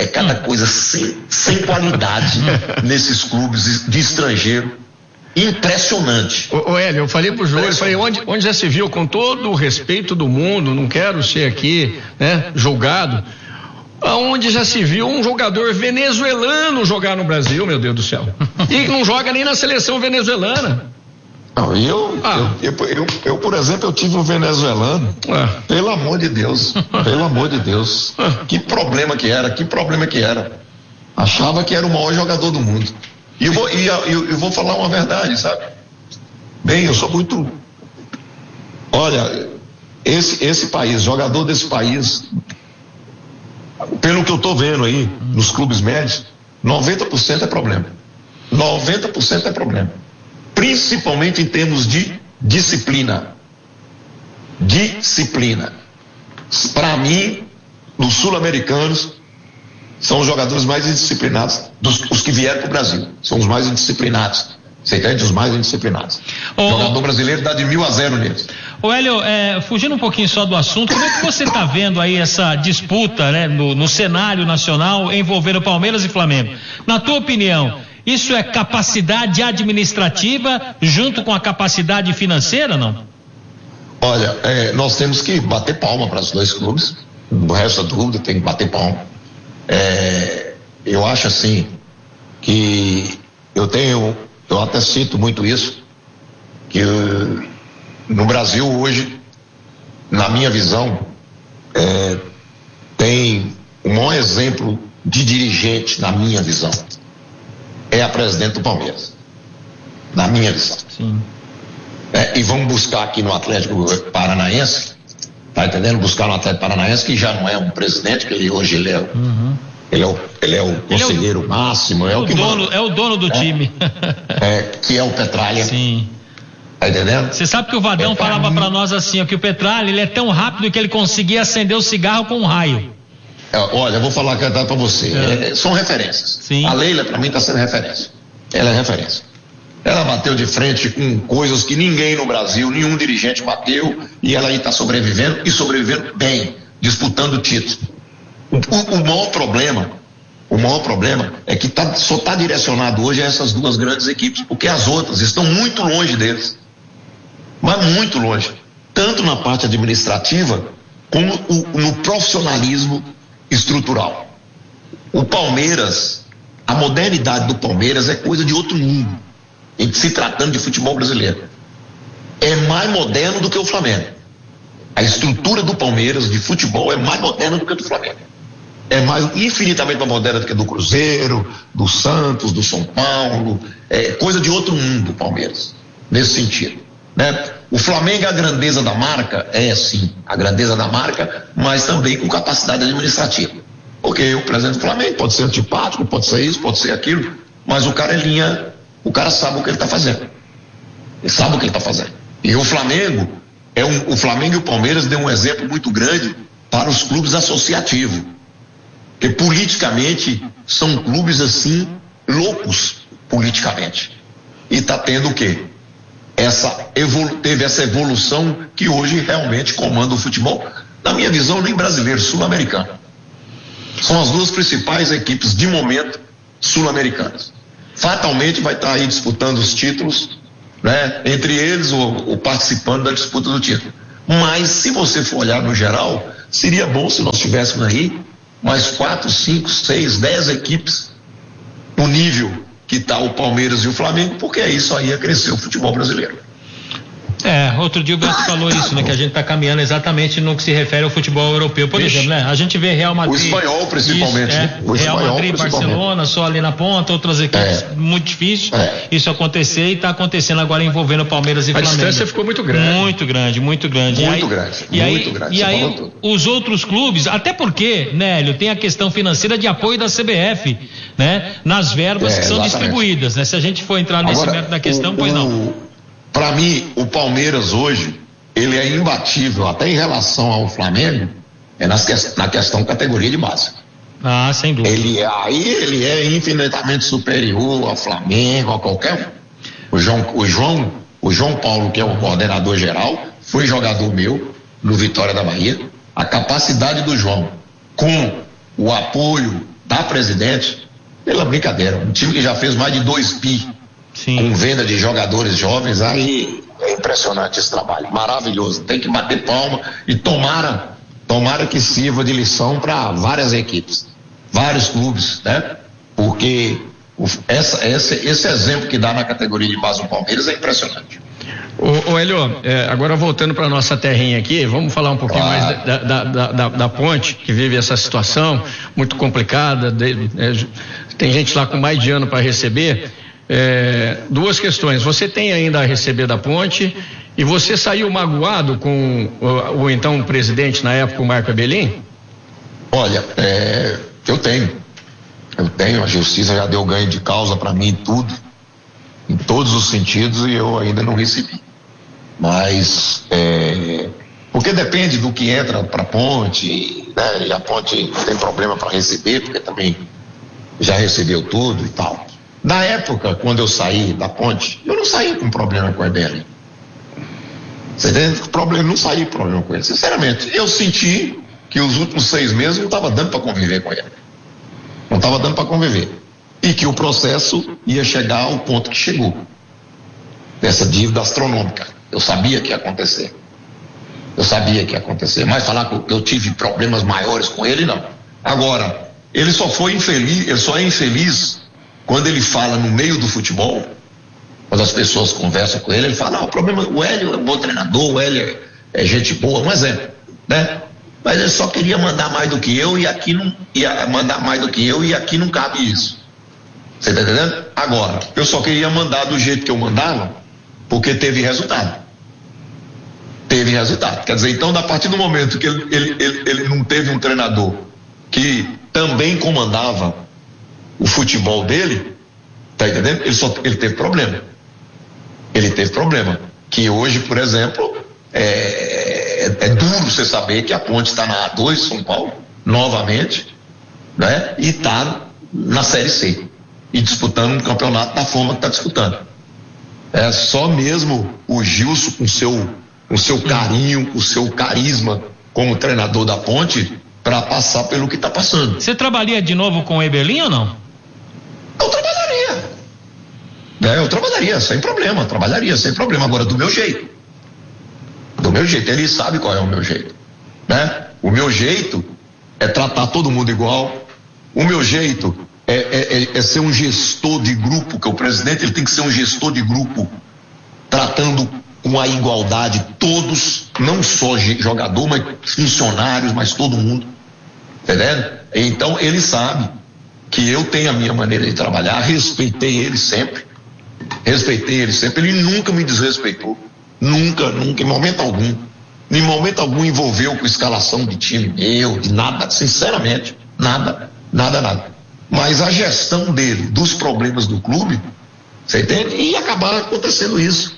sem qualidade nesses clubes de estrangeiro. Impressionante. Ô Hélio, eu falei pro Júlio, eu falei, onde já se viu, com todo o respeito do mundo, não quero ser aqui, julgado, aonde já se viu um jogador venezuelano jogar no Brasil, meu Deus do céu. E não joga nem na seleção venezuelana. Não, eu, por exemplo, eu tive um venezuelano, pelo amor de Deus, que problema que era, achava que era o maior jogador do mundo, e eu vou falar uma verdade, sabe, bem, eu sou muito, olha, esse país, jogador desse país, pelo que eu tô vendo aí, nos clubes médios, 90% é problema, 90% é problema. Principalmente em termos de disciplina. Para mim, os sul-americanos são os jogadores mais indisciplinados, os que vieram para o Brasil. São os mais indisciplinados. Você entende? Os mais indisciplinados. O jogador brasileiro dá de 1.000-0 neles. Ô Hélio, fugindo um pouquinho só do assunto, como é que você está vendo aí essa disputa, no cenário nacional envolvendo Palmeiras e Flamengo? Na tua opinião, isso é capacidade administrativa junto com a capacidade financeira, não? Olha, nós temos que bater palma para os dois clubes. O resto da dúvida tem que bater palma. Eu acho assim que eu até cito muito isso, que no Brasil hoje, na minha visão, tem o maior exemplo de dirigente, na minha visão, é a presidente do Palmeiras, na minha visão. Sim. E vamos buscar aqui no Atlético Paranaense, tá entendendo? Buscar no Atlético Paranaense, que já não é um presidente, que hoje ele é o conselheiro máximo, é o dono do time. Que é o Petralha. Sim. Tá entendendo? Você sabe que o Vadão falava para nós assim, que o Petralha, ele é tão rápido que ele conseguia acender o cigarro com um raio. Olha, eu vou falar a verdade para você. São referências. Sim. A Leila, para mim, está sendo referência. Ela é referência. Ela bateu de frente com coisas que ninguém no Brasil, nenhum dirigente bateu, e ela aí está sobrevivendo, e sobrevivendo bem, disputando títulos. O maior problema é que só está direcionado hoje a essas duas grandes equipes, porque as outras estão muito longe deles. Mas muito longe. Tanto na parte administrativa, como no profissionalismo estrutural. O Palmeiras, a modernidade do Palmeiras é coisa de outro mundo, em se tratando de futebol brasileiro. É mais moderno do que o Flamengo. A estrutura do Palmeiras de futebol é mais moderna do que a do Flamengo. É infinitamente mais moderna do que a do Cruzeiro, do Santos, do São Paulo. É coisa de outro mundo o Palmeiras, nesse sentido, né? O Flamengo, a grandeza da marca, sim, a grandeza da marca, mas também com capacidade administrativa. Porque o presidente do Flamengo pode ser antipático, pode ser isso, pode ser aquilo, mas o cara o cara sabe o que ele está fazendo. Ele sabe o que ele está fazendo. E o Flamengo, o Flamengo e o Palmeiras deu um exemplo muito grande para os clubes associativos. Porque politicamente são clubes assim, loucos politicamente. E está tendo o quê? Teve essa evolução que hoje realmente comanda o futebol, na minha visão, nem brasileiro, sul-americano. São as duas principais equipes de momento sul-americanas. Fatalmente vai estar aí disputando os títulos né? Entre eles o participante da disputa do título. Mas se você for olhar no geral, seria bom se nós tivéssemos aí mais 4, 5, 6, 10 equipes no nível que está o Palmeiras e o Flamengo, porque isso aí ia crescer o futebol brasileiro. Outro dia o Beto falou isso, né? Que a gente está caminhando exatamente no que se refere ao futebol europeu, por exemplo, né? A gente vê Real Madrid. O espanhol, principalmente. Isso, Real Madrid, Barcelona, só ali na ponta, outras equipes, muito difícil isso acontecer, e está acontecendo agora envolvendo Palmeiras e Flamengo. A distância ficou muito grande. Muito grande. E aí os outros clubes, até porque, né, Hélio, tem a questão financeira de apoio da CBF, né? Nas verbas que são distribuídas, né? Se a gente for entrar nesse mérito da questão, pois não. Para mim, o Palmeiras hoje, ele é imbatível, até em relação ao Flamengo, na questão categoria de base. Sem dúvida. Ele é infinitamente superior ao Flamengo, a qualquer um. O João Paulo, que é o coordenador geral, foi jogador meu no Vitória da Bahia. A capacidade do João, com o apoio da presidente, pela brincadeira, um time que já fez mais de 2 bi. Sim. Com venda de jogadores jovens, aí é impressionante esse trabalho, maravilhoso, tem que bater palma e tomara que sirva de lição para várias equipes, vários clubes, né? Porque esse exemplo que dá na categoria de base do Palmeiras é impressionante. Ô Hélio, agora voltando para nossa terrinha aqui, vamos falar um pouquinho mais da Ponte, que vive essa situação muito complicada, tem gente lá com mais de ano para receber. 2 questões. Você tem ainda a receber da Ponte, e você saiu magoado com o então presidente na época, o Marco Abelin? Olha, eu tenho, a justiça já deu ganho de causa para mim em todos os sentidos, e eu ainda não recebi. Mas porque depende do que entra para a Ponte, né? E a Ponte tem problema para receber, porque também já recebeu tudo e tal. Na época, quando eu saí da Ponte, eu não saí com problema com a Abelin. Você entende? Não saí com problema com ele. Sinceramente, eu senti que os últimos 6 meses não estava dando para conviver com ele. Não estava dando para conviver. E que o processo ia chegar ao ponto que chegou. Dessa dívida astronômica. Eu sabia que ia acontecer. Mas falar que eu tive problemas maiores com ele, não. Agora, ele só é infeliz quando ele fala no meio do futebol, quando as pessoas conversam com ele, ele fala, o Hélio é um bom treinador, o Hélio é gente boa, um exemplo, né? Mas ele só queria mandar mais do que eu, e aqui não ia mandar mais do que eu, e aqui não cabe isso. Você tá entendendo? Agora, eu só queria mandar do jeito que eu mandava, porque teve resultado. Quer dizer, então, a partir do momento que ele não teve um treinador que também comandava o futebol dele, tá entendendo? Ele teve problema. Que hoje, por exemplo, é duro você saber que a Ponte está na A2 São Paulo, novamente, né? E está na Série C. E disputando um campeonato da forma que está disputando. É só mesmo o Gilson, com o seu carinho, o seu carisma como treinador da Ponte, para passar pelo que está passando. Você trabalharia de novo com o Abelin ou não? Eu trabalharia sem problema, agora do meu jeito, ele sabe qual é o meu jeito, né? O meu jeito é tratar todo mundo igual, o meu jeito é ser um gestor de grupo, que o presidente ele tem que ser um gestor de grupo, tratando com a igualdade todos, não só jogador, mas funcionários, mas todo mundo, entendendo? Então ele sabe que eu tenho a minha maneira de trabalhar, respeitei ele sempre, ele nunca me desrespeitou, nunca, em momento algum envolveu com escalação de time meu, de nada, sinceramente, nada, mas a gestão dele, dos problemas do clube, você entende? Ia acabar acontecendo isso,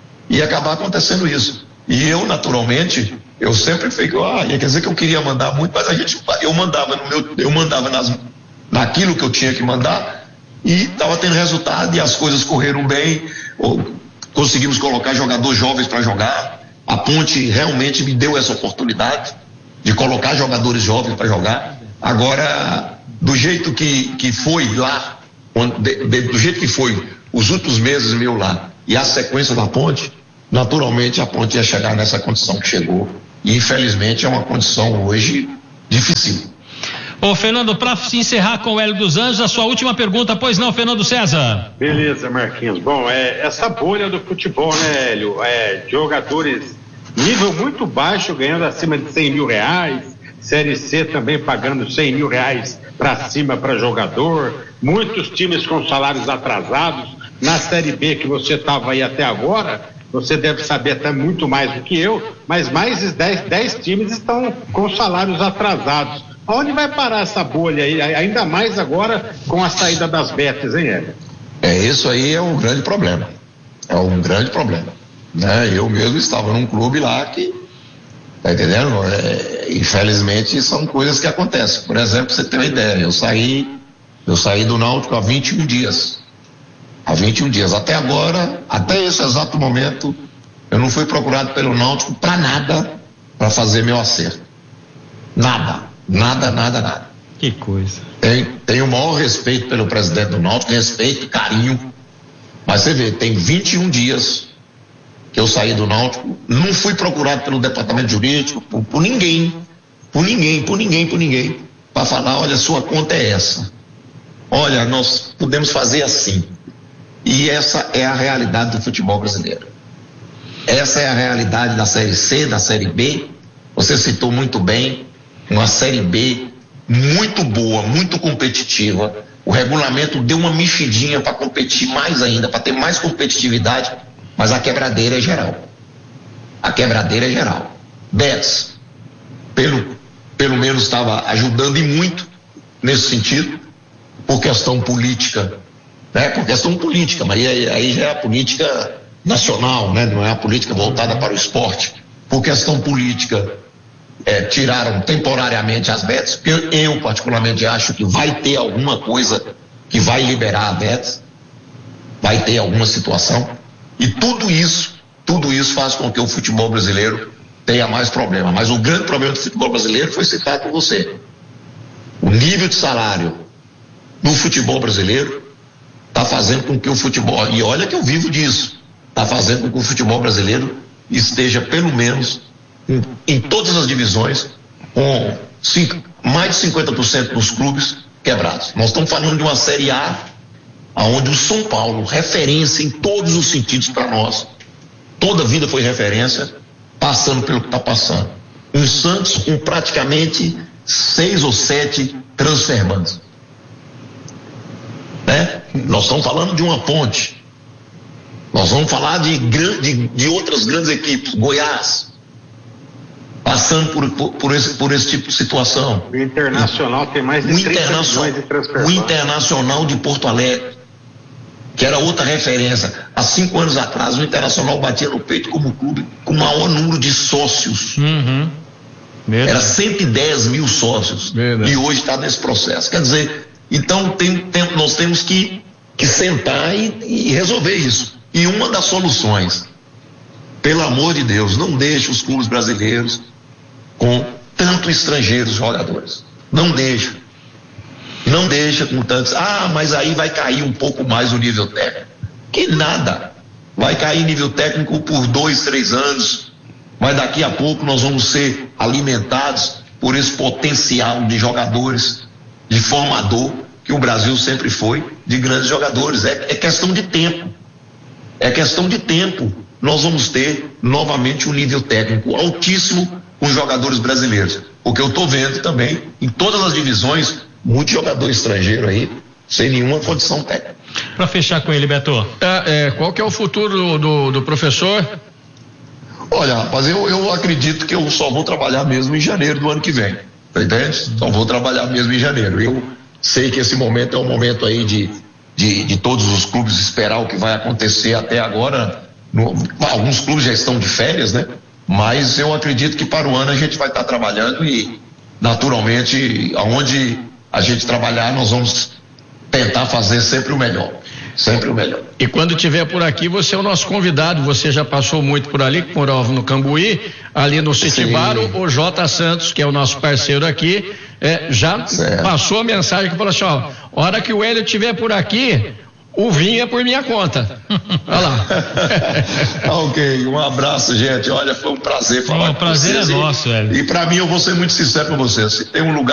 e eu naturalmente, eu sempre fico, quer dizer que eu queria mandar muito, mas eu mandava naquilo que eu tinha que mandar, e estava tendo resultado, e as coisas correram bem, conseguimos colocar jogadores jovens para jogar. A Ponte realmente me deu essa oportunidade de colocar jogadores jovens para jogar. Agora, do jeito que foi lá, do jeito que foi os últimos meses meu lá, e a sequência da Ponte, naturalmente a Ponte ia chegar nessa condição que chegou. E infelizmente é uma condição hoje difícil. Ô Fernando, para se encerrar com o Hélio dos Anjos, a sua última pergunta, pois não, Fernando César? Beleza, Marquinhos. Bom, essa bolha do futebol, né, Hélio? Jogadores nível muito baixo, ganhando acima de R$100 mil, Série C também pagando R$100 mil para cima para jogador, muitos times com salários atrasados. Na Série B, que você estava aí até agora, você deve saber até muito mais do que eu, mas mais de 10 times estão com salários atrasados. Aonde vai parar essa bolha aí, ainda mais agora com a saída das betes, hein, Hélio? Isso aí é um grande problema. É um grande problema. Né? Eu mesmo estava num clube lá que, tá entendendo? Infelizmente são coisas que acontecem. Por exemplo, pra você ter uma ideia, eu saí do Náutico há 21 dias. Há 21 dias. Até agora, até esse exato momento, eu não fui procurado pelo Náutico para nada para fazer meu acerto. Nada. Que coisa. Tenho o maior respeito pelo presidente do Náutico, respeito, carinho, mas você vê, tem 21 dias que eu saí do Náutico, não fui procurado pelo departamento jurídico, por ninguém, para falar, olha, sua conta é essa, olha, nós podemos fazer assim. E essa é a realidade do futebol brasileiro. Essa é a realidade da Série C, da Série B. Você citou muito bem, uma Série B muito boa, muito competitiva. O regulamento deu uma mexidinha para competir mais ainda, para ter mais competitividade, mas a quebradeira é geral. Betis, pelo menos estava ajudando e muito nesse sentido, por questão política, né? Por questão política, mas aí já é a política nacional, né? Não é a política voltada para o esporte. Por questão política, tiraram temporariamente as betas, porque eu particularmente acho que vai ter alguma coisa que vai liberar a betas, vai ter alguma situação, e tudo isso faz com que o futebol brasileiro tenha mais problema. Mas o grande problema do futebol brasileiro foi citado por você. O nível de salário no futebol brasileiro está fazendo com que o futebol, e olha que eu vivo disso, está fazendo com que o futebol brasileiro esteja pelo menos em todas as divisões com mais de 50% dos clubes quebrados. Nós estamos falando de uma Série A onde o São Paulo, referência em todos os sentidos para nós, toda a vida foi referência, passando pelo que está passando. Um Santos com praticamente 6 ou 7 transferbantes. Né? Nós estamos falando de uma Ponte. Nós vamos falar de outras grandes equipes, Goiás, passando por esse tipo de situação. O Internacional tem mais de 30 milhões de transferências. O Internacional de Porto Alegre, que era outra referência. Há 5 anos atrás, o Internacional batia no peito como clube com o maior número de sócios. Era 110 mil sócios. Verdade. E hoje está nesse processo. Quer dizer, então nós temos que sentar e resolver isso. E uma das soluções, pelo amor de Deus, não deixe os clubes brasileiros com tanto estrangeiros jogadores. Não deixa com tantos. Mas aí vai cair um pouco mais o nível técnico. Que nada. Vai cair nível técnico por 2, 3 anos. Mas daqui a pouco nós vamos ser alimentados por esse potencial de jogadores, de formador, que o Brasil sempre foi, de grandes jogadores. É questão de tempo. Nós vamos ter novamente um nível técnico altíssimo com os jogadores brasileiros. Porque eu estou vendo também, em todas as divisões, muito jogador estrangeiro aí, sem nenhuma condição técnica. Para fechar com ele, Beto. Qual que é o futuro do professor? Olha, rapaz, eu acredito que eu só vou trabalhar mesmo em janeiro do ano que vem. Tá entendendo? Só vou trabalhar mesmo em janeiro. Eu sei que esse momento é um momento aí de todos os clubes esperar o que vai acontecer até agora. Alguns clubes já estão de férias, né? Mas eu acredito que para o ano a gente vai estar trabalhando e, naturalmente, aonde a gente trabalhar, nós vamos tentar fazer sempre o melhor. Sempre o melhor. E quando estiver por aqui, você é o nosso convidado. Você já passou muito por ali, morava no Cambuí, ali no Citibaro. O J. Santos, que é o nosso parceiro aqui, já passou a mensagem que falou assim: hora que o Hélio estiver por aqui, o vinho é por minha conta. Olha lá. Ok, um abraço, gente. Olha, foi um prazer falar com vocês. O prazer é nosso, velho. E para mim, eu vou ser muito sincero com vocês. Se tem um lugar